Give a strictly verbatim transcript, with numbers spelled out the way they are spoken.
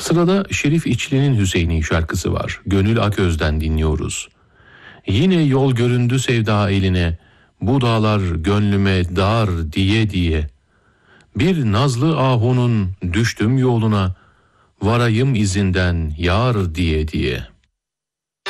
Sırada Şerif İçli'nin Hüseyin'i şarkısı var. Gönül Aköz'den dinliyoruz. Yine yol göründü sevda eline, bu dağlar gönlüme dar diye diye. Bir nazlı ahunun düştüm yoluna, varayım izinden yar diye diye.